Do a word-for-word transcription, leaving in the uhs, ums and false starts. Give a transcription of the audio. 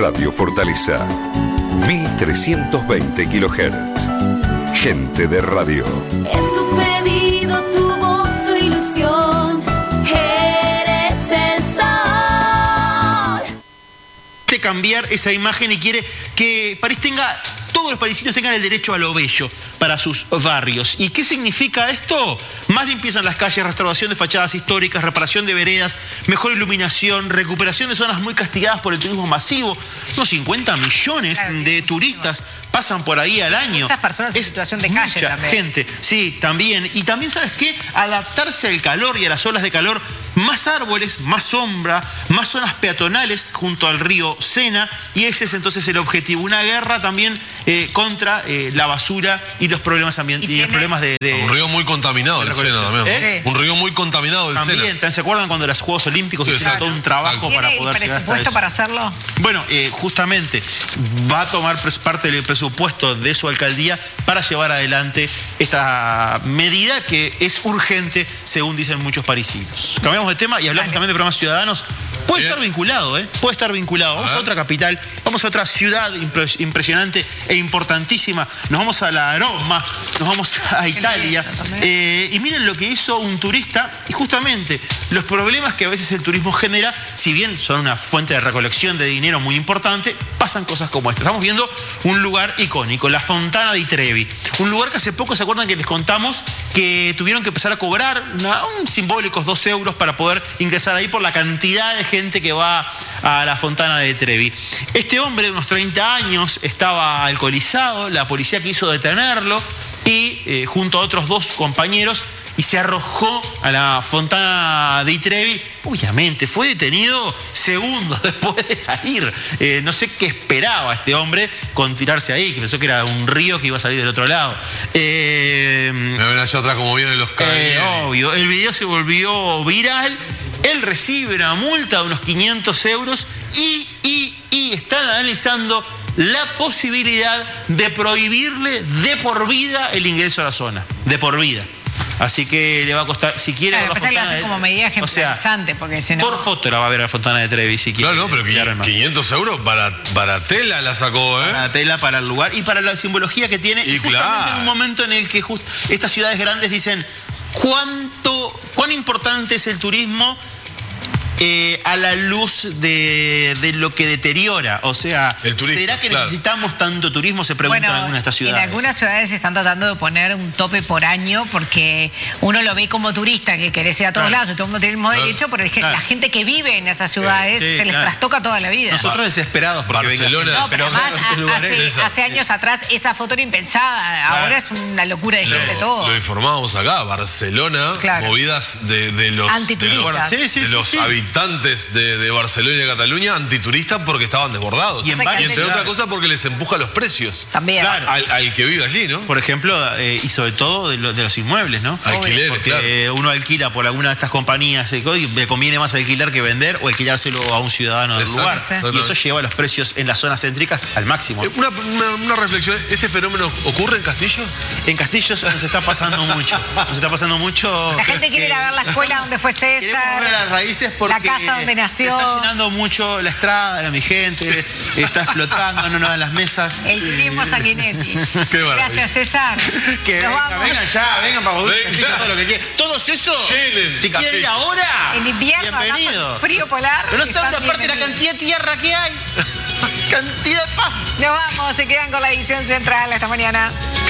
Radio Fortaleza. mil trescientos veinte kilohertz. Gente de radio. Es tu pedido, tu voz, tu ilusión. Eres el sol. De cambiar esa imagen y quiere que París tenga, todos los parisinos tengan el derecho a lo bello para sus barrios. ¿Y qué significa esto? Más limpieza en las calles, restauración de fachadas históricas, reparación de veredas, mejor iluminación, recuperación de zonas muy castigadas por el turismo masivo. Unos cincuenta millones claro, de turistas pasan por ahí al año. Muchas personas en es situación de calle mucha también. gente, sí, también. Y también, ¿sabes qué? Adaptarse al calor y a las olas de calor. Más árboles, más sombra, más zonas peatonales junto al río Sena. Y ese es entonces el objetivo. Una guerra también eh, contra eh, la basura y los problemas ambientales y, y los problemas de, de... Un río muy contaminado el Sena también. ¿Eh? Sí. Un río muy contaminado el también, Sena. También, ¿se acuerdan cuando los Juegos Olímpicos sí, hicieron todo un trabajo para poder llegar hasta eso? para hacerlo? Bueno, eh, justamente va a tomar parte del presupuesto de su alcaldía para llevar adelante esta medida que es urgente, según dicen muchos parisinos. Cambiamos de tema y hablamos vale. también de programas ciudadanos. Puede Bien. estar vinculado, ¿eh? Puede estar vinculado. Vamos a, a otra capital, vamos a otra ciudad impre impresionante e importantísima. Nos vamos a la Roma, nos vamos a Italia. Eh, y miren lo que hizo un turista y justamente los problemas que a veces el turismo genera, si bien son una fuente de recolección de dinero muy importante, pasan cosas como esta. Estamos viendo un lugar icónico, la Fontana di Trevi. Un lugar que hace poco, ¿se acuerdan que les contamos que tuvieron que empezar a cobrar una, un simbólicos dos euros para poder ingresar ahí por la cantidad de gente que va a la Fontana de Trevi? Este hombre de unos treinta años estaba alcoholizado, la policía quiso detenerlo y eh, junto a otros dos compañeros y se arrojó a la Fontana di Trevi. Obviamente fue detenido segundos después de salir. Eh, no sé qué esperaba este hombre con tirarse ahí, que pensó que era un río que iba a salir del otro lado. Eh, Me ven allá atrás como vienen los eh, Obvio, el video se volvió viral. Él recibe una multa de unos quinientos euros y, y, y están analizando la posibilidad de prohibirle de por vida el ingreso a la zona. De por vida. Así que le va a costar, si quiere... Claro, lo hacen como medida ejemplarizante, o sea, porque si no... Por foto la va a ver a la Fontana de Trevi, si quiere. No, no, pero quinientos euros para, para tela la sacó, ¿eh? Para tela, para el lugar y para la simbología que tiene. Y, y justamente claro. en un momento en el que just, estas ciudades grandes dicen cuánto, cuán importante es el turismo eh, a la luz de, de lo que deteriora. O sea, el turismo, ¿será que claro. necesitamos tanto turismo? Se preguntan bueno, algunas de estas ciudades. En algunas ciudades se están tratando de poner un tope por año porque uno lo ve como turista que querés ir a todos claro. lados y todo el mundo tiene el mismo claro. derecho, pero claro. la gente que vive en esas ciudades sí, se les claro. trastoca toda la vida. Nosotros desesperados porque Barcelona. venga, no, pero pero además, a, hace, esa. hace años atrás esa foto era impensada. Claro. Ahora es una locura de lo, gente todo. Lo informábamos acá, Barcelona, claro. movidas de, de los, de los, sí, sí, de sí, los sí. habitantes de, de Barcelona y de Cataluña, antituristas porque estaban desbordados. Y, en y entre otras cosas porque les empuja los precios. También. Claro. Al, al que vive allí, ¿no? Por ejemplo, eh, y sobre todo de, lo, de los inmuebles, ¿no? Alquileres, porque claro. eh, uno alquila por alguna de estas compañías y le conviene más alquilar que vender o alquilárselo a un ciudadano del lugar. Sí. Y eso lleva los precios en las zonas céntricas al máximo. Eh, Una, una, una reflexión, ¿este fenómeno ocurre en Castillo? En Castillo nos está pasando mucho. Nos está pasando mucho. La gente quiere ir a ver la escuela donde fue César. Queremos ver las raíces porque la casa donde nació. Se está llenando mucho la estrada, mi gente, está explotando, no nos dan las mesas. El turismo Sanguinetti. Qué Gracias, César. Que Nos venga, vamos. vengan ya, vengan para poder Ven, claro. todo lo que quieran. Todos esos, Llenen, si quieren ir ahora, En invierno, bienvenido. frío polar. Pero no saben están aparte la bienvenidos. cantidad de tierra que hay. Cantidad de paz. Nos vamos, se quedan con la edición central esta mañana.